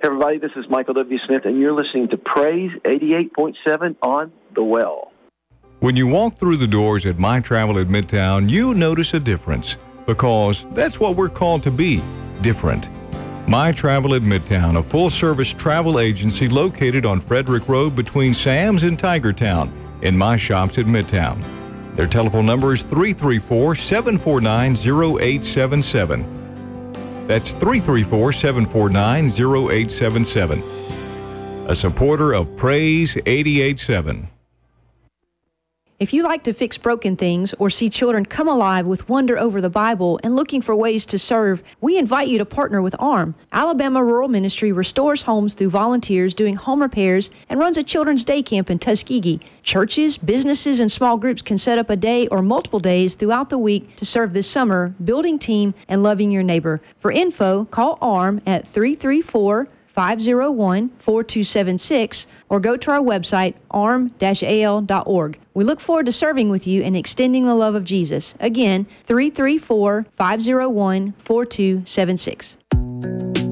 Everybody, this is Michael W. Smith, and you're listening to Praise 88.7 on The Well. When you walk through the doors at My Travel at Midtown, you notice a difference, because that's what we're called to be, different. My Travel at Midtown, a full-service travel agency located on Frederick Road between Sam's and Tigertown, in My Shops at Midtown. Their telephone number is 334-749-0877. That's 334-749-0877. A supporter of Praise 88.7. If you like to fix broken things or see children come alive with wonder over the Bible and looking for ways to serve, we invite you to partner with ARM. Alabama Rural Ministry restores homes through volunteers doing home repairs and runs a children's day camp in Tuskegee. Churches, businesses, and small groups can set up a day or multiple days throughout the week to serve this summer, building team and loving your neighbor. For info, call ARM at 334-501-4276 or go to our website, arm-al.org. We look forward to serving with you and extending the love of Jesus. Again, 334-501-4276.